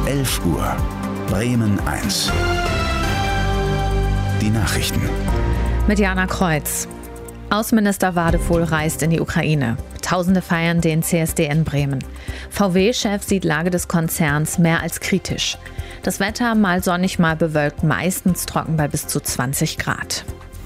11 Uhr. Bremen 1. Die Nachrichten. Mit Jana Kreuz. Außenminister Wadefuhl reist in die Ukraine. Tausende feiern den CSD in Bremen. VW-Chef sieht Lage des Konzerns mehr als kritisch. Das Wetter mal sonnig, mal bewölkt, meistens trocken bei bis zu 20 Grad.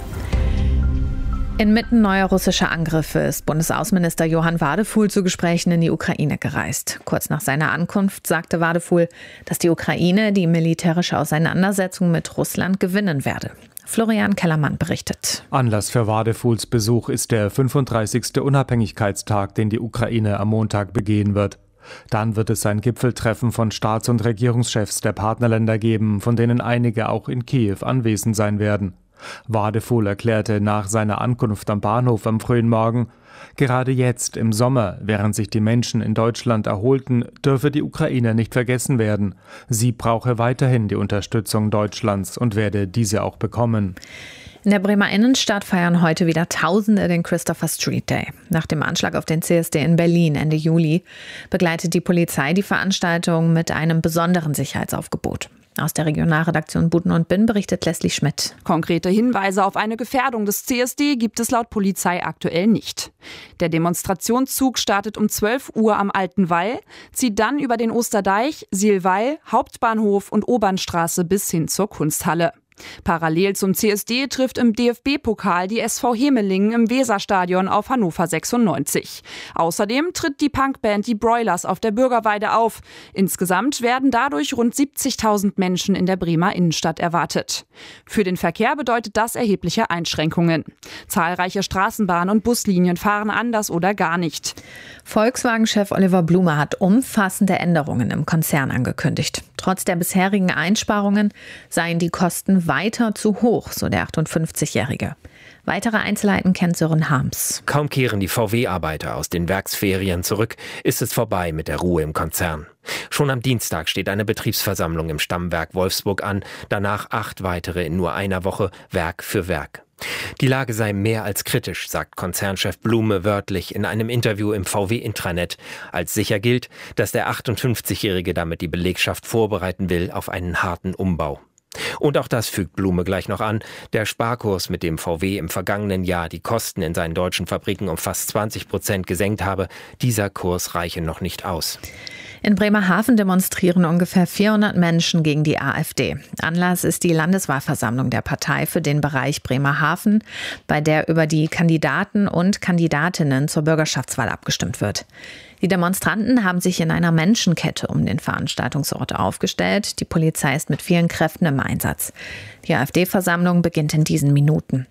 Inmitten neuer russischer Angriffe ist Bundesaußenminister Johann Wadefuhl zu Gesprächen in die Ukraine gereist. Kurz nach seiner Ankunft sagte Wadefuhl, dass die Ukraine die militärische Auseinandersetzung mit Russland gewinnen werde. Florian Kellermann berichtet. Anlass für Wadefuhls Besuch ist der 35. Unabhängigkeitstag, den die Ukraine am Montag begehen wird. Dann wird es ein Gipfeltreffen von Staats- und Regierungschefs der Partnerländer geben, von denen einige auch in Kiew anwesend sein werden. Wadefuhl erklärte nach seiner Ankunft am Bahnhof am frühen Morgen, gerade jetzt im Sommer, während sich die Menschen in Deutschland erholten, dürfe die Ukraine nicht vergessen werden. Sie brauche weiterhin die Unterstützung Deutschlands und werde diese auch bekommen. In der Bremer Innenstadt feiern heute wieder Tausende den Christopher Street Day. Nach dem Anschlag auf den CSD in Berlin Ende Juli begleitet die Polizei die Veranstaltung mit einem besonderen Sicherheitsaufgebot. Aus der Regionalredaktion Buten und Binn berichtet Leslie Schmidt. Konkrete Hinweise auf eine Gefährdung des CSD gibt es laut Polizei aktuell nicht. Der Demonstrationszug startet um 12 Uhr am Alten Wall, zieht dann über den Osterdeich, Sielwall, Hauptbahnhof und Obernstraße bis hin zur Kunsthalle. Parallel zum CSD trifft im DFB-Pokal die SV Hemelingen im Weserstadion auf Hannover 96. Außerdem tritt die Punkband Die Broilers auf der Bürgerweide auf. Insgesamt werden dadurch rund 70.000 Menschen in der Bremer Innenstadt erwartet. Für den Verkehr bedeutet das erhebliche Einschränkungen. Zahlreiche Straßenbahn- und Buslinien fahren anders oder gar nicht. Volkswagen-Chef Oliver Blume hat umfassende Änderungen im Konzern angekündigt. Trotz der bisherigen Einsparungen seien die Kosten weiter zu hoch, so der 58-Jährige. Weitere Einzelheiten kennt Sören Harms. Kaum kehren die VW-Arbeiter aus den Werksferien zurück, ist es vorbei mit der Ruhe im Konzern. Schon am Dienstag steht eine Betriebsversammlung im Stammwerk Wolfsburg an, danach 8 weitere in nur einer Woche, Werk für Werk. Die Lage sei mehr als kritisch, sagt Konzernchef Blume wörtlich in einem Interview im VW-Intranet. Als sicher gilt, dass der 58-Jährige damit die Belegschaft vorbereiten will auf einen harten Umbau. Und auch das fügt Blume gleich noch an. Der Sparkurs, mit dem VW im vergangenen Jahr die Kosten in seinen deutschen Fabriken um fast 20% gesenkt habe, dieser Kurs reiche noch nicht aus. In Bremerhaven demonstrieren ungefähr 400 Menschen gegen die AfD. Anlass ist die Landeswahlversammlung der Partei für den Bereich Bremerhaven, bei der über die Kandidaten und Kandidatinnen zur Bürgerschaftswahl abgestimmt wird. Die Demonstranten haben sich in einer Menschenkette um den Veranstaltungsort aufgestellt. Die Polizei ist mit vielen Kräften im Einsatz. Die AfD-Versammlung beginnt in diesen Minuten.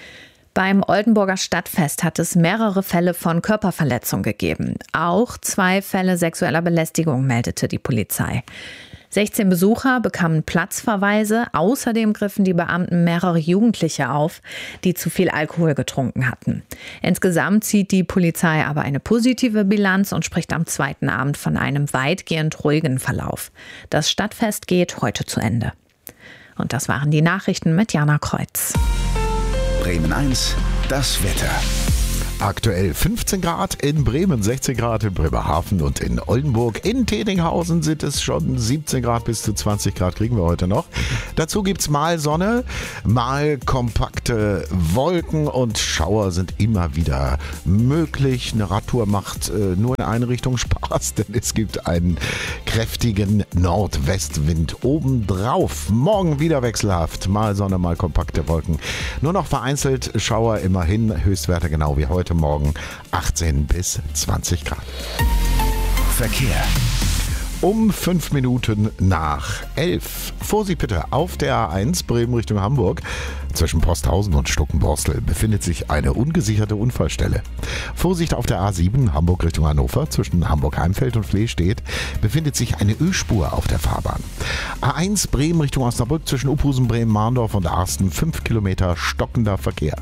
Beim Oldenburger Stadtfest hat es mehrere Fälle von Körperverletzung gegeben. Auch 2 Fälle sexueller Belästigung meldete die Polizei. 16 Besucher bekamen Platzverweise. Außerdem griffen die Beamten mehrere Jugendliche auf, die zu viel Alkohol getrunken hatten. Insgesamt zieht die Polizei aber eine positive Bilanz und spricht am zweiten Abend von einem weitgehend ruhigen Verlauf. Das Stadtfest geht heute zu Ende. Und das waren die Nachrichten mit Jana Kreuz. Bremen 1, das Wetter. Aktuell 15 Grad in Bremen, 16 Grad in Bremerhaven und in Oldenburg. In Tedinghausen sind es schon 17 Grad bis zu 20 Grad kriegen wir heute noch. Dazu gibt es mal Sonne, mal kompakte Wolken und Schauer sind immer wieder möglich. Eine Radtour macht nur in eine Richtung Spaß, denn es gibt einen kräftigen Nordwestwind obendrauf. Morgen wieder wechselhaft, mal Sonne, mal kompakte Wolken. Nur noch vereinzelt Schauer, immerhin Höchstwerte genau wie heute Morgen 18 bis 20 Grad. Verkehr. Um 5 Minuten nach 11. Vorsicht bitte, auf der A1 Bremen Richtung Hamburg. Zwischen Posthausen und Stuckenborstel befindet sich eine ungesicherte Unfallstelle. Vorsicht auf der A7 Hamburg Richtung Hannover. Zwischen Hamburg-Heimfeld und Flehstedt befindet sich eine Ölspur auf der Fahrbahn. A1 Bremen Richtung Osnabrück zwischen Uphusen, Bremen, Mahndorf und Arsten 5 Kilometer stockender Verkehr.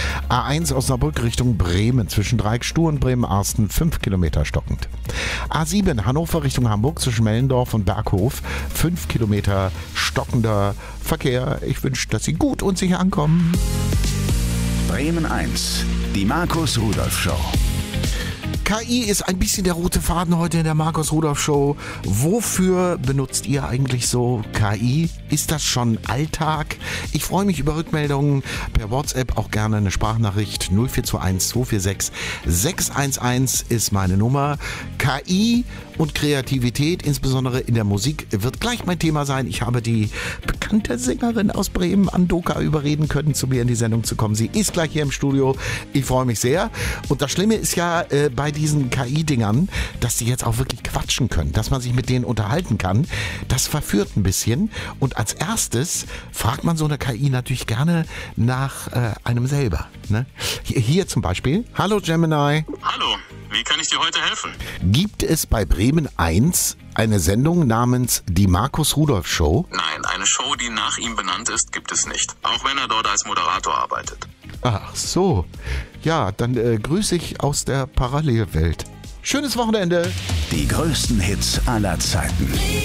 A1 Osnabrück Richtung Bremen zwischen Dreieckstuhl und Bremen-Arsten 5 Kilometer stockend. A7 Hannover Richtung Hamburg zwischen Mellendorf und Berghof 5 Kilometer stockender Verkehr. Ich wünsche, dass Sie gut und sicher ankommen. Bremen 1, die Markus Rudolph Show. KI ist ein bisschen der rote Faden heute in der Markus Rudolph Show. Wofür benutzt ihr eigentlich so KI? Ist das schon Alltag? Ich freue mich über Rückmeldungen per WhatsApp, auch gerne eine Sprachnachricht 0421 246 611 ist meine Nummer. KI und Kreativität, insbesondere in der Musik, wird gleich mein Thema sein. Ich habe die bekannte Sängerin aus Bremen, Andoka, überreden können, zu mir in die Sendung zu kommen. Sie ist gleich hier im Studio. Ich freue mich sehr. Und das Schlimme ist ja bei diesen KI-Dingern, dass die jetzt auch wirklich quatschen können, dass man sich mit denen unterhalten kann. Das verführt ein bisschen. Und als erstes fragt man so eine KI natürlich gerne nach einem selber. Ne? Hier zum Beispiel. Hallo Gemini. Hallo, wie kann ich dir heute helfen? Gibt es bei Bremen 1 eine Sendung namens Die Markus Rudolph Show? Nein, eine Show, die nach ihm benannt ist, gibt es nicht. Auch wenn er dort als Moderator arbeitet. Ach so. Ja, dann grüße ich aus der Parallelwelt. Schönes Wochenende. Die größten Hits aller Zeiten.